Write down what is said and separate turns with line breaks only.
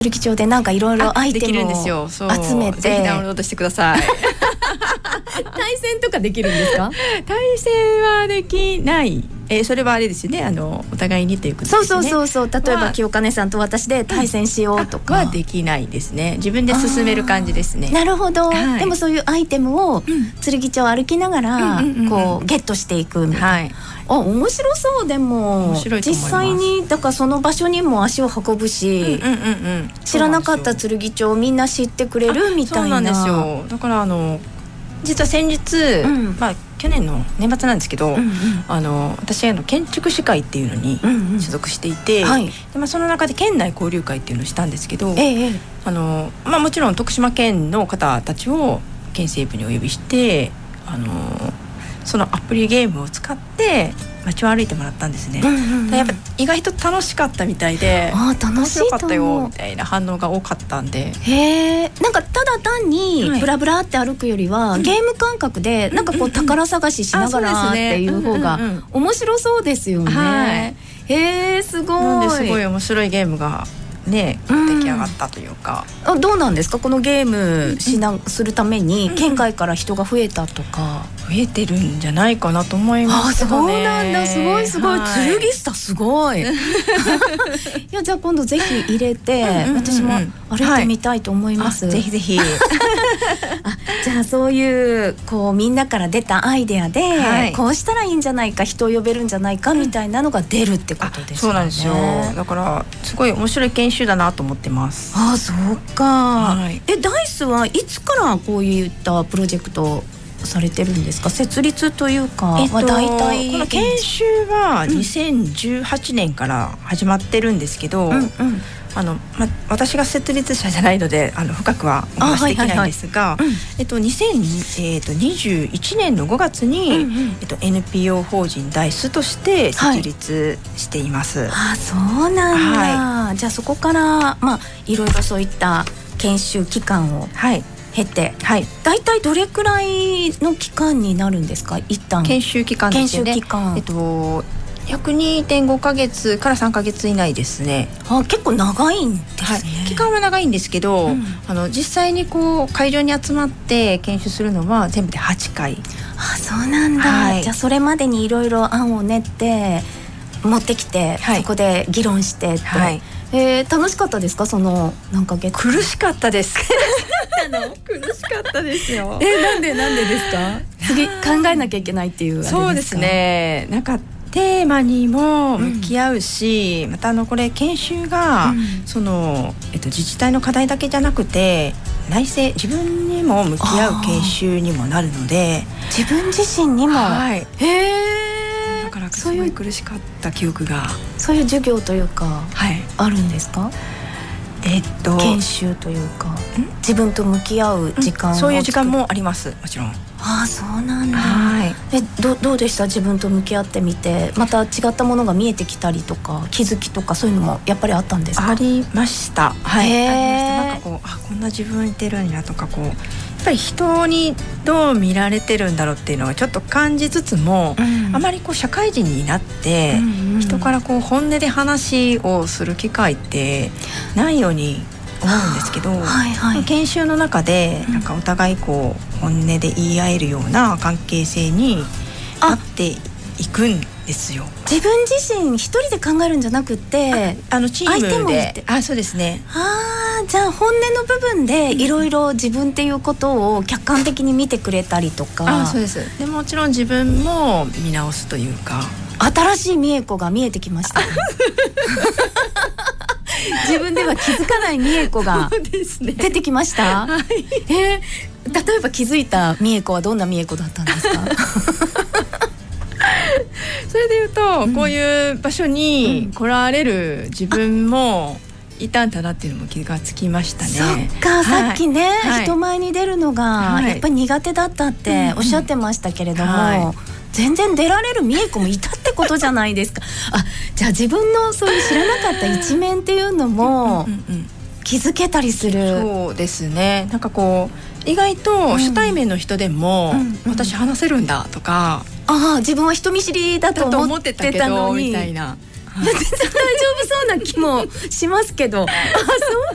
剣町でなんかいろいろアイテムを集めて、
ぜひダウンロードしてください。
対戦とかできるんですか？
対戦はできない。それはあれですよね、お互いにということですね。
そう例えば清金さんと私で対戦しようとか
はできないですね。自分で進める感じですね。
なるほど、
はい、
でもそういうアイテムを剣町を歩きながらこうゲットしていくみたいな、面白そう。でも実際にだからその場所にも足を運ぶし、知らなかった剣町をみんな知ってくれるみたいな。
そうなんですよ。だから実は先日、去年の年末なんですけど、私建築士会っていうのに所属していて、でその中で県内交流会っていうのをしたんですけど、もちろん徳島県の方たちを県西部にお呼びして、そのアプリゲームを使って街を歩いてもらったんですね。やっぱ意外と楽しかったみたいで、
楽しいと思う、
面白かったよみたいな反応が多かったんで、
なんかただ単にブラブラって歩くよりは、ゲーム感覚でなんかこう宝探ししながらっていう方が面白そうですよね。すごい。
なんですごい面白いゲームがね、出来上がったというか。
どうなんですか、このゲームするために県外から人が増えたとか。
増えてるんじゃないかなと思いますけどね。
そうなんだ、すごい剣スタすごい。いや、じゃあ今度ぜひ入れて、私も歩いてみたいと思います。
ぜひぜひ。
じゃあそういうこうみんなから出たアイデアで、こうしたらいいんじゃないか、人を呼べるんじゃないかみたいなのが出るってことですよね。
そうなんですよ。だからすごい面白い研修だなと思ってます。
そうか。ダイスはいつからこういったプロジェクトされてるんですか？設立というか、大体
この研修は2018年から始まってるんですけど、私が設立者じゃないので深くはお話しできないんですが、2021年の5月に、NPO 法人ダイスとして設立しています。
そうなんだ。じゃあそこからいろいろそういった研修期間を経て、だいたいどれくらいの期間になるんですか？一旦
研修期間ですね。約 2.5 ヶ月から3ヶ月以内ですね。
結構長いんですね。
期間は長いんですけど、実際にこう会場に集まって研修するのは全部で8回。
そうなんだ。じゃあそれまでにいろいろ案を練って持ってきて、そこで議論してって、楽しかったですか？その何ヶ月。
苦しかったです。苦しかったですよ。
なんでですか？次考えなきゃいけないっていうあれですか？
そうですね。なんかテーマにも向き合うし、またこれ研修が、自治体の課題だけじゃなくて内政、自分にも向き合う研修にもなるので、
自分自身にも、だ
からすごい苦しかった記憶が。
そういう授業というか、あるんですか？研修というか、自分と向き合う時間、
そういう時間もあります。もちろん。
そうなんだ。どうでした？自分と向き合ってみて、また違ったものが見えてきたりとか、気づきとかそういうのもやっぱりあったんですか？
ありました。ありました。なんかこんな自分いてるんやとか、やっぱり人にどう見られてるんだろうっていうのはちょっと感じつつも、あまり社会人になって、人から本音で話をする機会ってないように思うんですけど、研修の中でなんかお互い本音で言い合えるような関係性になっていくんですよ。
自分自身一人で考えるんじゃなくて、
チームで。そうですね。
じゃあ本音の部分でいろいろ自分っていうことを客観的に見てくれたりとか。
そうです。でもちろん自分も見直すというか、
新しい美恵子が見えてきました。自分では気づかない美恵子が出てきました。例えば気づいた美恵子はどんな美恵子だったんですか？
それでいうと、こういう場所に来られる自分もいたんだなっていうのも気がつきましたね。
そっか、さっきね、人前に出るのがやっぱり苦手だったっておっしゃってましたけれども、全然出られる美恵子もいたってことじゃないですか。じゃあ自分のそういう知らなかった一面っていうのも気づけたりする。
そうですね。なんか意外と初対面の人でも、私話せるんだとか、
自分は人見知りだと思ってたのに
みたいな、
全然大丈夫そうな気もしますけど、そう